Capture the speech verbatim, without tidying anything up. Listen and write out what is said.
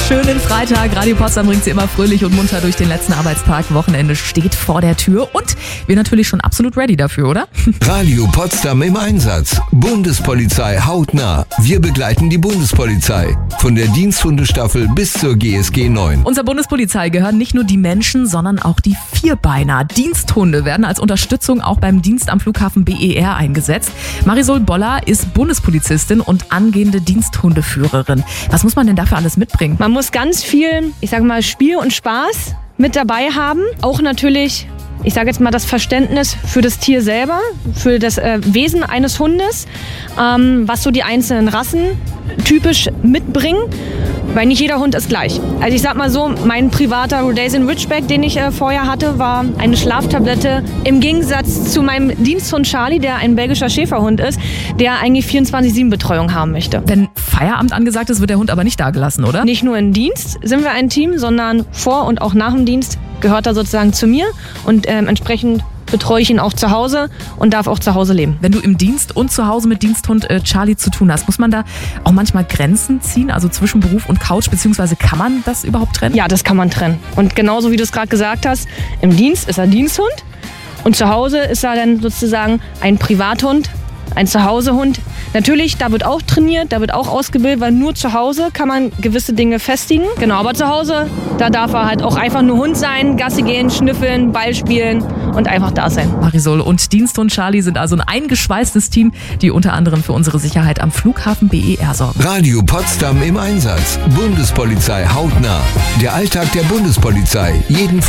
schönen Freitag. Radio Potsdam bringt Sie immer fröhlich und munter durch den letzten Arbeitstag. Wochenende steht vor der Tür und wir natürlich schon absolut ready dafür, oder? Radio Potsdam im Einsatz. Bundespolizei hautnah. Wir begleiten die Bundespolizei. Von der Diensthundestaffel bis zur G S G neun. Unserer Bundespolizei gehören nicht nur die Menschen, sondern auch die Vierbeiner. Diensthunde werden als Unterstützung auch beim Dienst am Flughafen B E R eingesetzt. Marisol Boller ist Bundespolizistin und angehende Diensthundeführerin. Was muss man denn dafür alles mitbringen? Man muss ganz viel, ich sage mal, Spiel und Spaß mit dabei haben. Auch natürlich, ich sage jetzt mal, das Verständnis für das Tier selber, für das äh, Wesen eines Hundes, ähm, was so die einzelnen Rassen typisch mitbringen, weil nicht jeder Hund ist gleich. Also ich sag mal so, mein privater Rhodesian Ridgeback, den ich äh, vorher hatte, war eine Schlaftablette im Gegensatz zu meinem Diensthund Charlie, der ein belgischer Schäferhund ist, der eigentlich vierundzwanzig sieben Betreuung haben möchte. Wenn Feierabend angesagt ist, wird der Hund aber nicht dagelassen, oder? Nicht nur im Dienst sind wir ein Team, sondern vor und auch nach dem Dienst gehört er sozusagen zu mir und ähm, entsprechend betreue ich ihn auch zu Hause und darf auch zu Hause leben. Wenn du im Dienst und zu Hause mit Diensthund äh, Charlie zu tun hast, muss man da auch manchmal Grenzen ziehen, also zwischen Beruf und Couch, beziehungsweise kann man das überhaupt trennen? Ja, das kann man trennen. Und genauso wie du es gerade gesagt hast, im Dienst ist er Diensthund und zu Hause ist er dann sozusagen ein Privathund, ein Zuhausehund. Natürlich, da wird auch trainiert, da wird auch ausgebildet, weil nur zu Hause kann man gewisse Dinge festigen. Genau, aber zu Hause, da darf er halt auch einfach nur Hund sein, Gassi gehen, schnüffeln, Ball spielen und einfach da sein. Marisol und Diensthund Charlie sind also ein eingeschweißtes Team, die unter anderem für unsere Sicherheit am Flughafen B E R sorgen. Radio Potsdam im Einsatz. Bundespolizei hautnah. Der Alltag der Bundespolizei. Jeden